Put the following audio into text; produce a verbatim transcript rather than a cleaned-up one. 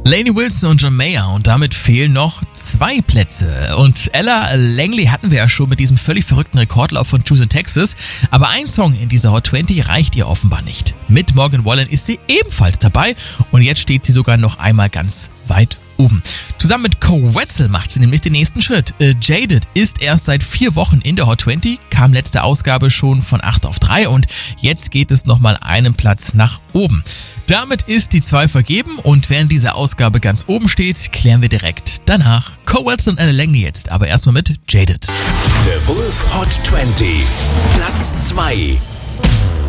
Lainey Wilson und John Mayer und damit fehlen noch zwei Plätze. Und Ella Langley hatten wir ja schon mit diesem völlig verrückten Rekordlauf von Choose in Texas. Aber ein Song in dieser Hot zwanzig reicht ihr offenbar nicht. Mit Morgan Wallen ist sie ebenfalls dabei und jetzt steht sie sogar noch einmal ganz weit oben. Zusammen mit Koe Wetzel macht sie nämlich den nächsten Schritt. Äh, Jaded ist erst seit vier Wochen in der Hot zwanzig, kam letzte Ausgabe schon von acht auf drei und jetzt geht es nochmal einen Platz nach oben. Damit ist die zwei vergeben und während diese Ausgabe ganz oben steht, klären wir direkt danach. Koe Wetzel und Ella Langley jetzt, aber erstmal mit Jaded. The Wolf Hot zwanzig, Platz zwei.